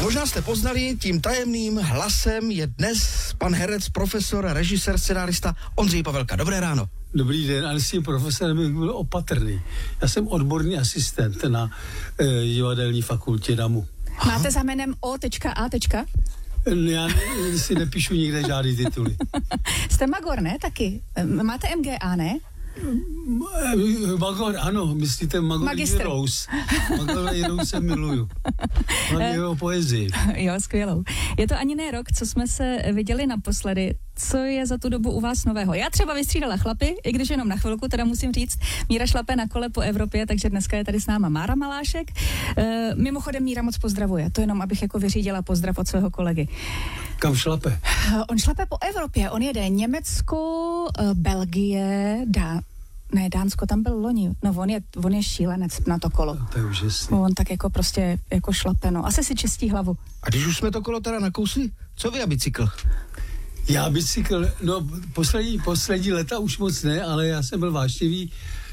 Možná jste poznali, tím tajemným hlasem je dnes pan herec, profesor, režisér, scenárista Ondřej Pavelka. Dobré ráno. Dobrý den, ale s tím profesorem bych byl opatrný. Já jsem odborný asistent na divadelní fakultě DAMU. Máte za jménem O.A. Já si nepíšu nikde žádný tituly. Jste magor, ne? Taky. Máte MGA, ne? Magor, ano, myslíte Magor Rose. Magor Rose se miluju. Hlavně jeho poezii. Jo, skvělou. Je to ani ne rok, co jsme se viděli naposledy. Co je za tu dobu u vás nového? Já třeba vystřídala chlapy, i když jenom na chvilku, teda musím říct. Míra šlape na kole po Evropě, takže dneska je tady s náma Mára Malášek. Mimochodem Míra moc pozdravuje. To jenom, abych jako vyřídila pozdrav od svého kolegy. Kam šlape? On šlape po Evropě. On jede Německo, Belgie, Dánsko tam byl loni. No on je šílenec na to kolo. To je úžasný. On tak jako prostě jako šlape, no. Asi si čistí hlavu. A když už jsme to kolo teda nakousli, co vy a bicykl? Já bicykl, no poslední léta už moc ne, ale já jsem byl vášnivý